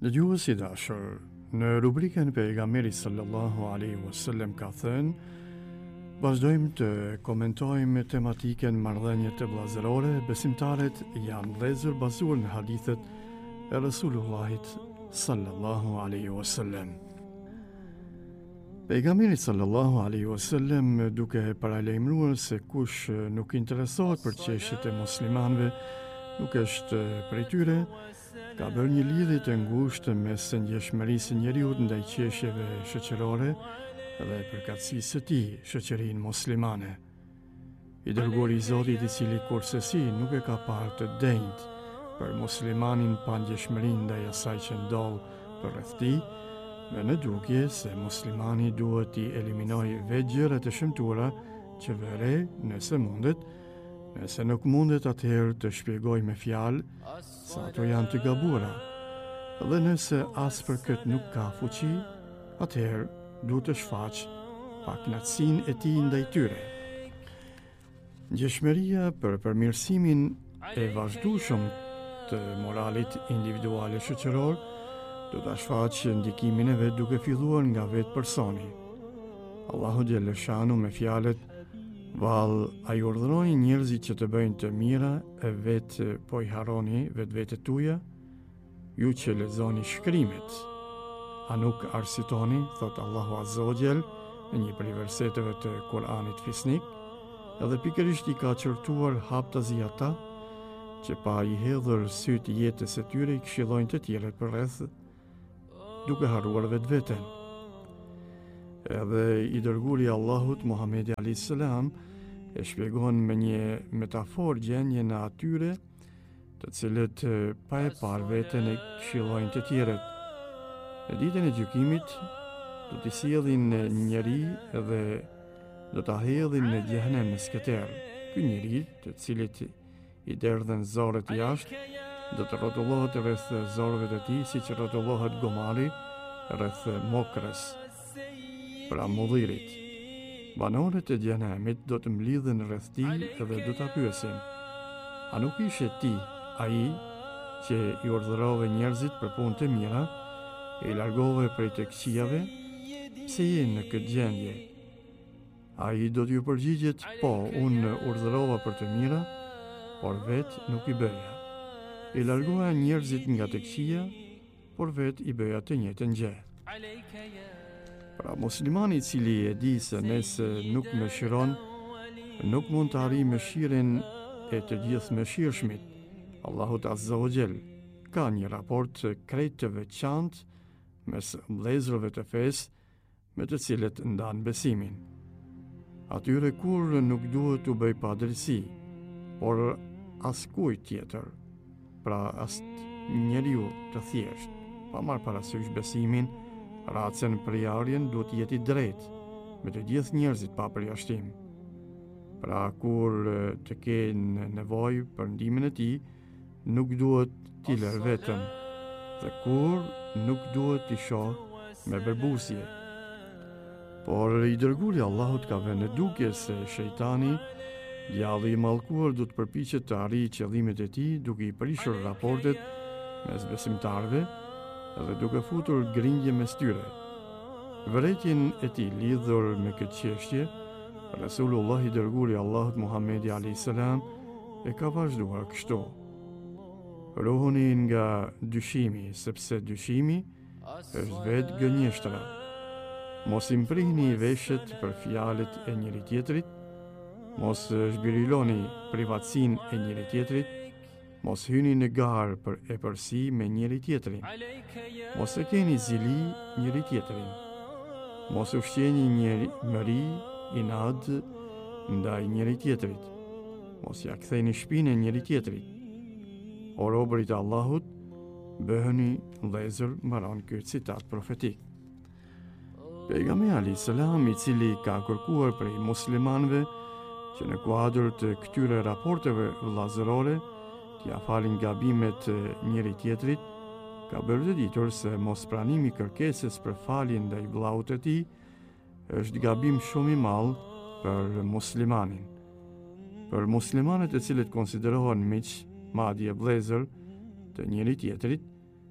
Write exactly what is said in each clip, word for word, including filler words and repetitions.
Dëgjuesi i dashur, në rubrikën e pejgamberit sallallahu alaihi wasallam ka thënë, vazhdojmë të komentojmë tematikën marrëdhënie të vllazërore. Besimtarët janë vëllezër bazuar në hadithet e Rasulullahit sallallahu alaihi wasallam. Pejgamberi sallallahu alaihi wasallam, duke paralajmëruar se kush nuk interesohet për çështjet e muslimanëve, nuk është prej tyre, ka bërë një lidhje të ngushtë mes ndjeshmërisë së njeriut ndaj çështjeve shoqërore dhe përkatësisë së tij shoqërinë muslimane. I dërguari i Zotit, i cili kurrësi nuk e ka parë të denjtë për muslimanin pa ndjeshmërinë ndaj asaj që ndodh përreth tij, me në dukje se muslimani duhet t'i eliminojë vetë gjërat e shëmtuara që vëre nëse mundet. Nëse nuk mundet, atëherë të shpjegoj me fjalë sa ato janë të gabuara. Dhe nëse as për këtë nuk ka fuqi, atëherë duhet të shfaq pakënaqësinë e tij ndaj tyre. Ndjeshmëria për përmirësimin e vazhdueshëm të moralit individual e shoqëror do ta shfaqë ndikimin e vet duke filluar nga vetë personi. Allahu xhelle shanu me fjalët: Val, a ju urdhëroni njerëzit që të bëjnë të mira e vetë po i harroni vetë vetët tuaja? Ju që lexoni shkrimet, a nuk arsitoni, thot Allahu Azza wa Jall në një prej verseteve të Kuranit fisnik, edhe pikërisht i ka qortuar haptazi ata që pa i hedhur syt jetës së tyre i këshillojnë të tjerët përreth, duke harruar vetë veten. Edhe i dërguari i Allahut Muhamedi alayhis salam e shpjegon me një metaforë gjendjen e atyre të cilët pa e parë veten e këshillojnë të tjerët. Në ditën e gjykimit do t'i sjellin një njeri dhe do ta hedhin në xhehenem në skëter. Ky njeri, të cilit i derdhen zorët jashtë, do të rrotullohet rreth zorëve të tij siç rrotullohet gomari rreth mokrës pra mullirit. Banorët e xhenemit do të mlidhen rreth tij dhe do ta pyesin: a nuk ishe ti ai që i urdhërove njerëzit për punë të mira, e i largove prej të këqijave? Pse je në këtë gjendje? Ai do t'ju përgjigjet: po, unë urdhërova për të mira, por vetë nuk i bëja. I largoja njerëzit nga të këqija, por vetë i bëja të njëjtën gjë. Pra muslimani i cili e di se nëse nuk mëshiron, nuk mund të arrijë mëshirën e të gjithë mëshirshmit, Allahut Azza wa Jall ka një raport krejt të veçantë mes vëllezërve të fesë me të cilët ndan besimin. Atyre kur nuk duhet t'u bëj padrejti, por askujt tjetër, pra as njeriu të thjesht, pa marrë parasysh besimin, racen përjarjen duhet jeti drejt me të gjithë njerëzit pa përjashtim. Pra kur të kenë nevojë për ndihmën e tij, nuk duhet t'i lër vetëm, dhe kur nuk duhet t'i shoh me bërbusje. Por i dërguari i Allahut ka vënë në dukje se shejtani, djalli i mallkuar, do të përpiqet të arrijë qëllimet e tij duke i prishur raportet mes besimtarëve dhe duke futur grindje mes tyre. Vërejtjen e tij lidhur me këtë çështje, Rasulullah i dërguari i Allahut Muhamedi alayhis salam e ka vazhduar kështu: ruhuni nga dyshimi, sepse dyshimi është vetë gënjeshtra. Mos i mprihni veshët për fjalët e njëri tjetrit, mos zhbiriloni privatësinë e njëri tjetrit, mos hyni në garë për e përsi me njëri tjetrin, mos e keni zili njëri tjetrin, mos ushqeni njëri mëri inad ndaj njëri tjetrit, mos ja ktheni shpinën njëri tjetrit. O robërit e Allahut, bëheni vëllezër, mbaron ky citat profetik. Pejgamberi alayhis salam, i cili ka kërkuar prej muslimanëve që në kuadër të këtyre raporteve vëllazërore t'ia falin gabimet njëri tjetrit, ka bërë të ditur se mos pranimi kërkesës për faljen ndaj vllaut të tij është gabim shumë i madh për muslimanin. Për muslimanët e cilët konsiderohen miq, madje vëllezër të njëri tjetrit,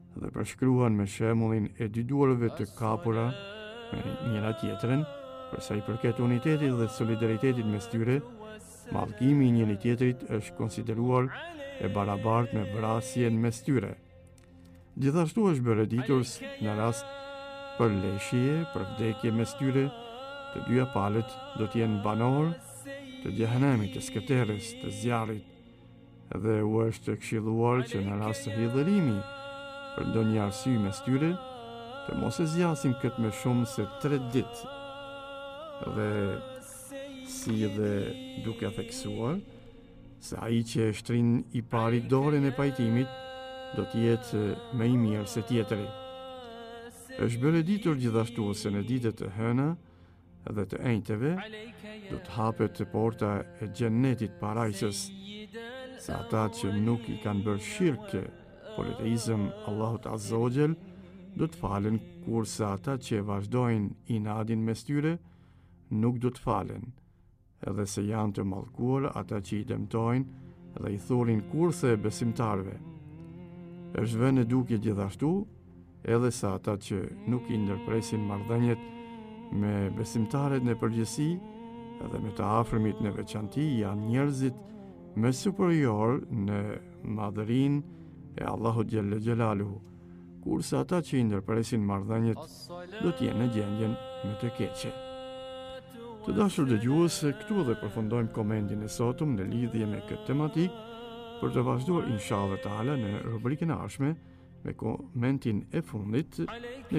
dhe përshkruan me shembullin e dy duarve të kapura me njëra tjetrën, për sa i përket unitetit dhe solidaritetit mes tyre. Mallkimi i njëri tjetrit është konsideruar e barabartë me vrasjen mes tyre. Gjithashtu është bërë ditur në rast për leshje, për vdekje mes tyre, të dyja palët do të jenë banor të xhehenemit, të skëterës, të zjarrit, dhe u është këshilluar që në rast të hidhërimi për ndonjë arsye mes tyre, të mos e zgjasin këtë më shumë se tre ditë. Dhe si dhe duke theksuar se ai që e shtrin i pari dorën e pajtimit do të jetë më i mirë se tjetri. Është bërë ditur gjithashtu se në ditët të hëna dhe të enjteve do të hapet porta e xhennetit parajsës, se ata që nuk i kanë bërë shirkë politeizëm Allahut Azza wa Jall do të falen, kurse ata që vazhdojnë inadin mes tyre nuk do të falen, edhe se janë të mallkuar ata që i dëmtojnë dhe i thurin kurthe besimtarve. Është vënë duke gjithashtu edhe sa ata që nuk i ndërpresin marrëdhëniet me besimtarët në përgjithësi edhe me të afërmit në veçanti janë njerëzit më superior në madhërinë e Allahut Gjelle Gjelaluhu, kurse ata që i ndërpresin marrëdhëniet do të jenë në gjendjen më të keqe. Të dashur dëgjues, këtu dhe përfundojmë komentin e sotëm në lidhje me këtë tematik, për të vazhduar inshallah taala në rubrikën e ardhshme me komentin e fundit në